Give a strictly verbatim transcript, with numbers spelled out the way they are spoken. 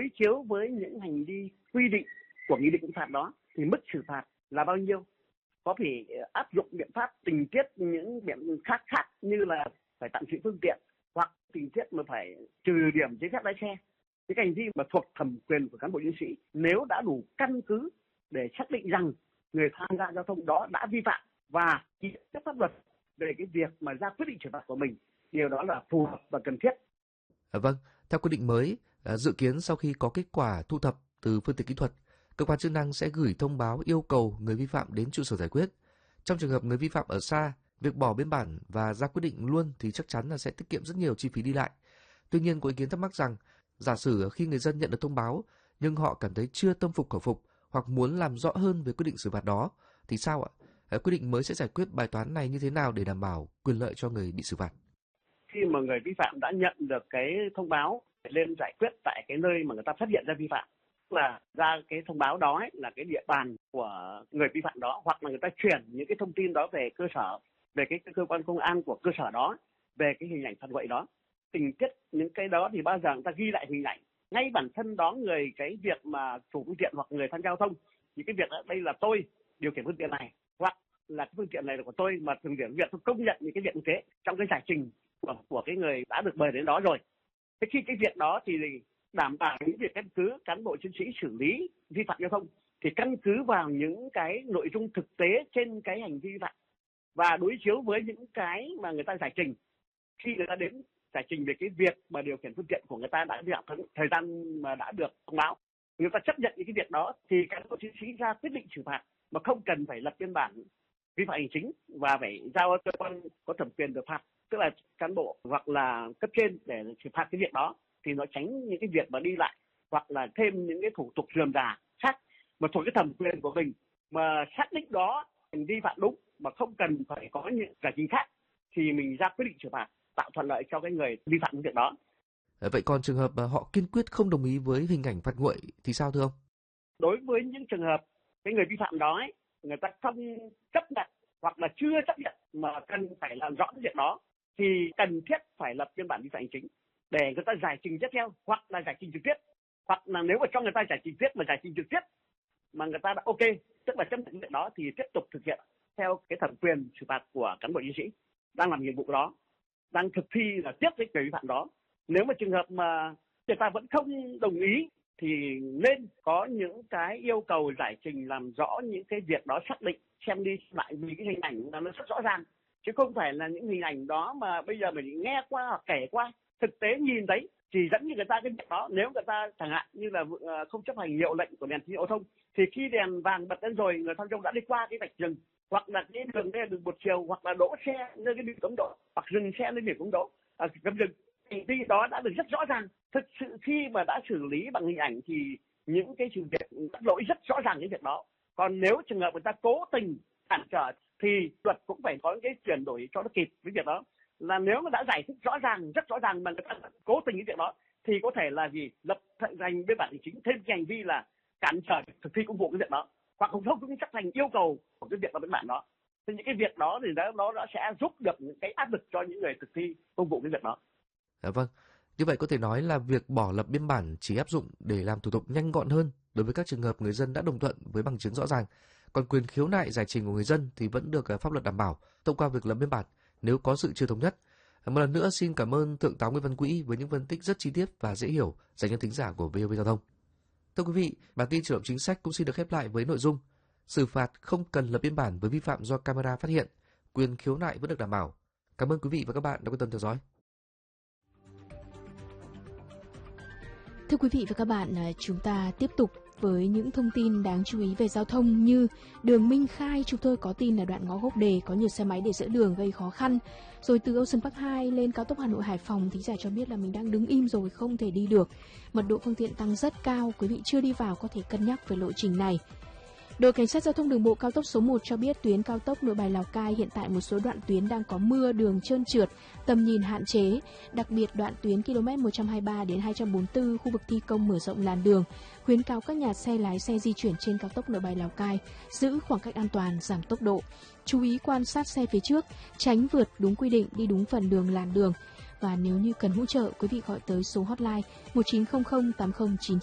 chiếu với những hành vi quy định của nghị định xử phạt đó thì mức xử phạt là bao nhiêu, có thể áp dụng biện pháp tình tiết những biện khác khác như là phải tạm giữ phương tiện hoặc tình tiết mà phải trừ điểm giấy phép lái xe. Cái hành vi mà thuộc thẩm quyền của cán bộ chiến sĩ nếu đã đủ căn cứ để xác định rằng người tham gia giao thông đó đã vi phạm và chịu trách pháp luật về cái việc mà ra quyết định xử phạt của mình, điều đó là phù hợp và cần thiết. À, vâng, theo quy định mới, dự kiến sau khi có kết quả thu thập từ phương tiện kỹ thuật, cơ quan chức năng sẽ gửi thông báo yêu cầu người vi phạm đến trụ sở giải quyết. Trong trường hợp người vi phạm ở xa, việc bỏ biên bản và ra quyết định luôn thì chắc chắn là sẽ tiết kiệm rất nhiều chi phí đi lại. Tuy nhiên, có ý kiến thắc mắc rằng, giả sử khi người dân nhận được thông báo nhưng họ cảm thấy chưa tâm phục khẩu phục hoặc muốn làm rõ hơn về quyết định xử phạt đó thì sao ạ? Quy định mới sẽ giải quyết bài toán này như thế nào để đảm bảo quyền lợi cho người bị xử phạt? Khi mà người vi phạm đã nhận được cái thông báo lên giải quyết tại cái nơi mà người ta phát hiện ra vi phạm, là ra cái thông báo đó ấy, là cái địa bàn của người vi phạm đó, hoặc là người ta chuyển những cái thông tin đó về cơ sở, về cái cơ quan công an của cơ sở đó, về cái hình ảnh phạt nguội đó, tình tiết những cái đó thì bao giờ người ta ghi lại hình ảnh ngay bản thân đó, người cái việc mà chủ phương tiện hoặc người tham gia giao thông thì cái việc đó, đây là tôi điều khiển phương tiện này, hoặc là cái phương tiện này là của tôi, mà thường điểm việc tôi công nhận những cái việc như thế trong cái giải trình của của cái người đã được mời đến đó rồi. Thế khi cái việc đó thì đảm bảo những việc căn cứ cán bộ chiến sĩ xử lý vi phạm giao thông thì căn cứ vào những cái nội dung thực tế trên cái hành vi vi phạm và đối chiếu với những cái mà người ta giải trình. Khi người ta đến giải trình về cái việc mà điều khiển phương tiện của người ta đã vi phạm thời gian mà đã được thông báo, người ta chấp nhận những cái việc đó thì cán bộ chiến sĩ ra quyết định xử phạt mà không cần phải lập biên bản vi phạm hành chính và phải giao cơ quan có thẩm quyền được phạt, tức là cán bộ hoặc là cấp trên để xử phạt cái việc đó, thì nó tránh những cái việc mà đi lại hoặc là thêm những cái thủ tục rườm rà khác mà thuộc cái thẩm quyền của mình, mà xác định đó hành vi phạm đúng mà không cần phải có những giải trình khác thì mình ra quyết định xử phạt, tạo thuận lợi cho cái người vi phạm việc đó. Vậy còn trường hợp mà họ kiên quyết không đồng ý với hình ảnh phạt nguội thì sao thưa ông? Đối với những trường hợp cái người vi phạm đó ấy, người ta không chấp nhận hoặc là chưa chấp nhận mà cần phải làm rõ cái việc đó thì cần thiết phải lập biên bản vi phạm hành chính để người ta giải trình tiếp theo, hoặc là giải trình trực tiếp, hoặc là nếu mà cho người ta giải trình tiếp mà giải trình trực tiếp mà người ta đã ok, tức là chấp nhận việc đó thì tiếp tục thực hiện theo cái thẩm quyền xử phạt của cán bộ chiến sĩ đang làm nhiệm vụ đó, đang thực thi là tiếp với người vi phạm đó. Nếu mà trường hợp mà người ta vẫn không đồng ý thì nên có những cái yêu cầu giải trình làm rõ những cái việc đó, xác định xem đi lại vì cái hình ảnh nó rất rõ ràng, chứ không phải là những hình ảnh đó mà bây giờ mình nghe qua hoặc kể qua, thực tế nhìn thấy chỉ dẫn như người ta cái việc đó. Nếu người ta chẳng hạn như là không chấp hành hiệu lệnh của đèn tín hiệu giao thông thì khi đèn vàng bật lên rồi người tham gia đã đi qua cái vạch dừng, hoặc là cái đường đây là đường một chiều, hoặc là đỗ xe nơi cái biển cấm đỗ, hoặc dừng xe nơi biển cấm đỗ, à, cấm dừng, hành vi đó đã được rất rõ ràng. Thực sự khi mà đã xử lý bằng hình ảnh thì những cái sự việc bắt lỗi rất rõ ràng cái việc đó. Còn nếu trường hợp người ta cố tình cản trở thì luật cũng phải có cái chuyển đổi cho nó kịp với việc đó. Là nếu mà đã giải thích rõ ràng, rất rõ ràng mà người ta cố tình cái việc đó thì có thể là gì, lập thành biên bản hành chính thêm cái hành vi là cản trở thực thi công vụ cái việc đó, hoặc không không cũng chấp hành yêu cầu của cái việc lập biên bản đó. Thì những cái việc đó thì nó nó nó sẽ giúp được những cái áp lực cho những người thực thi công vụ cái việc đó. Dạ vâng. Như vậy có thể nói là việc bỏ lập biên bản chỉ áp dụng để làm thủ tục nhanh gọn hơn đối với các trường hợp người dân đã đồng thuận với bằng chứng rõ ràng. Còn quyền khiếu nại giải trình của người dân thì vẫn được pháp luật đảm bảo thông qua việc lập biên bản nếu có sự chưa thống nhất. Một lần nữa xin cảm ơn Thượng tá Nguyễn Văn Quỹ với những phân tích rất chi tiết và dễ hiểu dành cho thính giả của vê o vê Giao thông. Thưa quý vị, bản tin chuyển động chính sách cũng xin được khép lại với nội dung xử phạt không cần lập biên bản với vi phạm do camera phát hiện, quyền khiếu nại vẫn được đảm bảo. Cảm ơn quý vị và các bạn đã quan tâm theo dõi. Thưa quý vị và các bạn, chúng ta tiếp tục với những thông tin đáng chú ý về giao thông như đường Minh Khai, chúng tôi có tin là đoạn ngõ Gốc Đề có nhiều xe máy để giữa đường gây khó khăn. Rồi từ Ocean Park hai lên cao tốc Hà Nội Hải Phòng, thính giả cho biết là mình đang đứng im rồi không thể đi được. Mật độ phương tiện tăng rất cao, quý vị chưa đi vào có thể cân nhắc về lộ trình này. Đội Cảnh sát Giao thông Đường bộ cao tốc số một cho biết tuyến cao tốc Nội Bài Lào Cai hiện tại một số đoạn tuyến đang có mưa, đường trơn trượt, tầm nhìn hạn chế. Đặc biệt đoạn tuyến ki lô mét một trăm hai mươi ba đến hai trăm bốn mươi tư khu vực thi công mở rộng làn đường, khuyến cáo các nhà xe lái xe di chuyển trên cao tốc Nội Bài Lào Cai giữ khoảng cách an toàn, giảm tốc độ, chú ý quan sát xe phía trước, tránh vượt đúng quy định, đi đúng phần đường làn đường. Và nếu như cần hỗ trợ, quý vị gọi tới số hotline một chín không không tám không chín